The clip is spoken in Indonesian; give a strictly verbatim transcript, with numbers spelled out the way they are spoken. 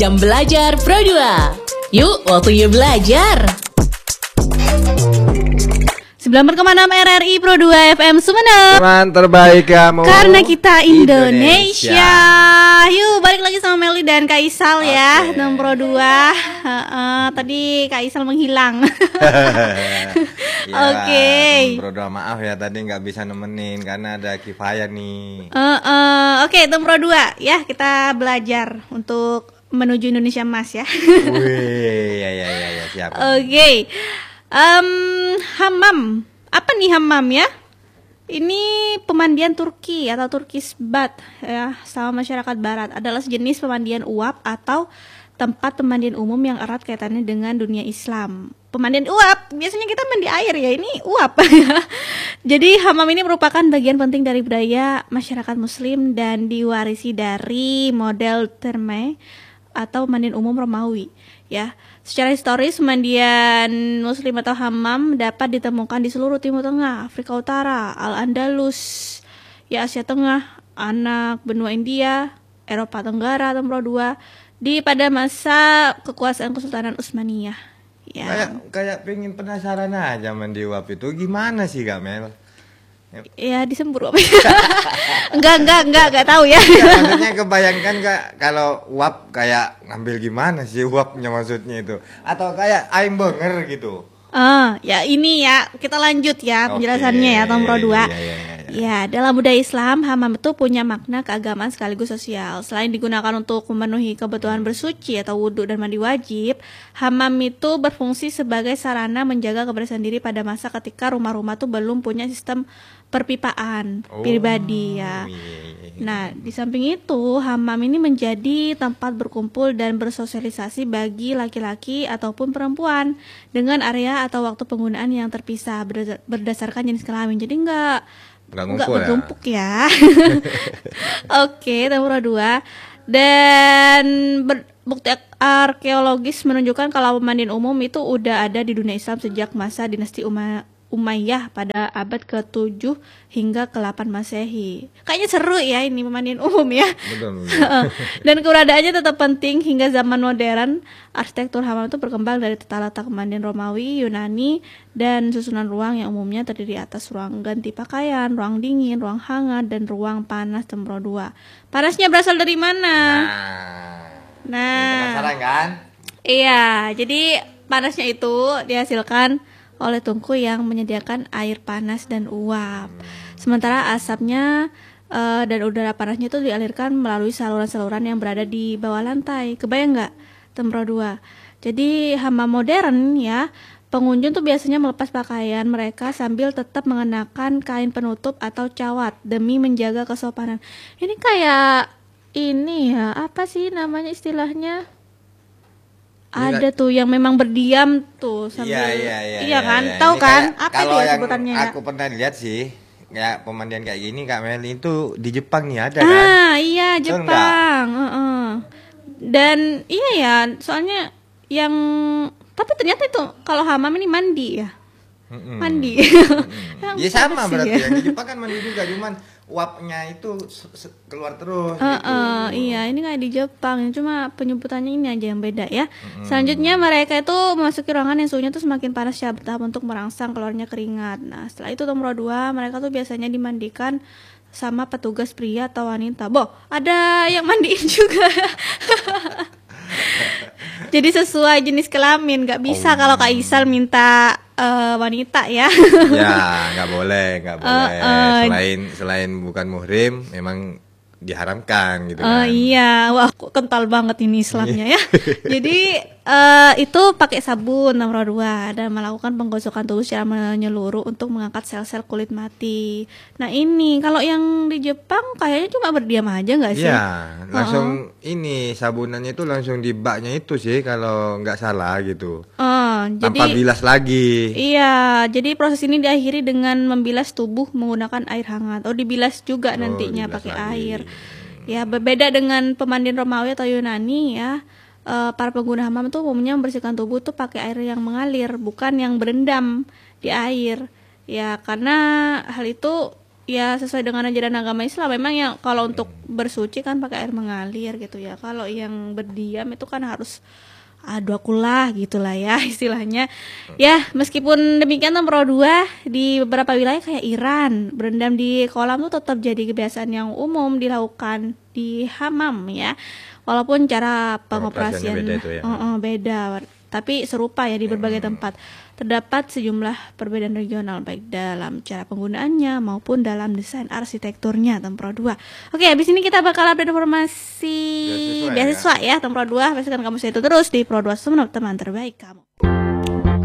Jam Belajar Pro dua. Yuk, waktunya belajar. sembilan koma enam R R I Pro dua F M Sumeneb. Teman terbaik kamu. Karena kita Indonesia. Indonesia. Yuk, balik lagi sama Meli dan Kak Isal okay. ya, enam Pro dua. Uh, uh, tadi Kak Isal menghilang. Ya, Oke. Okay. Pro dua maaf ya tadi nggak bisa nemenin karena ada Kifaya nih. Uh, uh, Oke, okay, Pro dua ya, kita belajar untuk menuju Indonesia Emas ya. Wih, ya ya ya, ya siap. Oke. Okay. Um, hammam, apa nih hammam ya? Ini pemandian Turki atau Turkish bath ya, sama masyarakat Barat. Adalah sejenis pemandian uap atau tempat pemandian umum yang erat kaitannya dengan dunia Islam. Pemandian uap, biasanya kita mandi air ya, ini uap. Jadi hammam ini merupakan bagian penting dari budaya masyarakat Muslim dan diwarisi dari model terme atau pemandian umum Romawi ya. Secara historis, pemandian muslim atau hammam dapat ditemukan di seluruh Timur Tengah, Afrika Utara, Al-Andalus, ya Asia Tengah, anak benua India, Eropa Tenggara, Pro dua, di pada masa kekuasaan Kesultanan Utsmaniyah. Ya. Kayak kayak pengen penasaran aja mandi uap itu gimana sih Kak Mel? Ya disembur apa? enggak enggak enggak enggak tahu ya. Ya, maksudnya kebayangkan Kak kalau uap kayak ngambil gimana sih uapnya maksudnya itu? Atau kayak air benger gitu? Ah, ya ini ya kita lanjut ya penjelasannya okay. ya Pro dua. Ya, ya, ya, ya. Ya, dalam budaya Islam hammam itu punya makna keagamaan sekaligus sosial. Selain digunakan untuk memenuhi kebutuhan bersuci atau wudhu dan mandi wajib, hammam itu berfungsi sebagai sarana menjaga kebersihan diri pada masa ketika rumah-rumah tuh belum punya sistem perpipaan oh, pribadi ya. Iya. Nah, di samping itu hammam ini menjadi tempat berkumpul dan bersosialisasi bagi laki-laki ataupun perempuan dengan area atau waktu penggunaan yang terpisah berdasarkan jenis kelamin. Jadi enggak enggak bertumpuk ya. ya. Oke, Pro dua. Dan ber, bukti arkeologis menunjukkan kalau pemandian umum itu udah ada di dunia Islam sejak masa dinasti Umayyah Umayyah pada abad ketujuh hingga ke delapan Masehi. Kayaknya seru ya ini pemandian umum ya. Betul, betul. Dan keberadaannya tetap penting hingga zaman modern. Arsitektur hammam itu berkembang dari tata letak pemandian Romawi, Yunani, dan susunan ruang yang umumnya terdiri atas ruang ganti pakaian, ruang dingin, ruang hangat, dan ruang panas Pro dua. Panasnya berasal dari mana? Nah, nah penasaran kan? Iya, jadi panasnya itu dihasilkan oleh tungku yang menyediakan air panas dan uap. Sementara asapnya uh, dan udara panasnya itu dialirkan melalui saluran-saluran yang berada di bawah lantai. Kebayang nggak, Pro dua? Jadi hammam modern ya, pengunjung tuh biasanya melepas pakaian mereka sambil tetap mengenakan kain penutup atau cawat demi menjaga kesopanan. Ini kayak ini ya, apa sih namanya istilahnya? Ada tuh yang memang berdiam tuh sambil iya, iya, iya, iya kan, iya, iya. tahu Ini kan? Kayak, apa kalau itu yang sebutannya? Aku ya? pernah lihat sih, ya pemandian kayak gini Kak Meli itu di Jepang nih ada kan? Ah iya Jepang. Uh -uh. Dan iya ya, soalnya yang tapi ternyata itu kalau hammam ini mandi ya. Mm-mm. Mandi. Mm-mm. Ya sama berarti ya. Di Jepang kan mandi juga, cuman uapnya itu keluar terus. Uh, gitu. uh, iya, ini kayak di Jepang, cuma penyebutannya ini aja yang beda ya. Mm-hmm. Selanjutnya mereka itu memasuki ruangan yang suhunya tuh semakin panas ya, bertahap untuk merangsang keluarnya keringat. Nah, setelah itu Pro dua, mereka tuh biasanya dimandikan sama petugas pria atau wanita. Boh, ada yang mandiin juga. Jadi sesuai jenis kelamin, nggak bisa oh. kalau Kak Isal minta uh, wanita ya. Ya, nggak boleh, nggak boleh. Uh, uh, selain selain bukan muhrim, memang diharamkan gitu kan. Oh iya, wah kental banget ini Islamnya ya. Jadi uh, itu pakai sabun Pro dua dan melakukan penggosokan tubuh secara menyeluruh untuk mengangkat sel-sel kulit mati. Nah ini kalau yang di Jepang kayaknya cuma berdiam aja nggak sih? Iya, langsung uh-uh. ini sabunannya itu langsung di baknya itu sih kalau nggak salah gitu. Uh, Tanpa jadi, bilas lagi. Iya, jadi proses ini diakhiri dengan membilas tubuh menggunakan air hangat. Oh dibilas juga oh, nantinya pakai air. Ya berbeda dengan pemandian Romawi atau Yunani ya. Uh, para pengguna hammam tuh umumnya membersihkan tubuh tuh pakai air yang mengalir, bukan yang berendam di air. Ya karena hal itu ya sesuai dengan ajaran agama Islam. Memang yang kalau untuk bersuci kan pakai air mengalir gitu ya. Kalau yang berdiam itu kan harus adu akulah gitulah ya istilahnya. Ya, meskipun demikian nomor dua di beberapa wilayah kayak Iran, berendam di kolam tuh tetap jadi kebiasaan yang umum dilakukan di hammam ya. Walaupun cara pengoperasian beda, itu ya. uh, uh, beda, tapi serupa ya di berbagai tempat. Terdapat sejumlah perbedaan regional baik dalam cara penggunaannya maupun dalam desain arsitekturnya. Tempro dua. Oke, habis ini kita bakal update informasi beasiswa ya, Tempro dua. Pastikan kamu stay itu terus di Pro dua, teman terbaik kamu.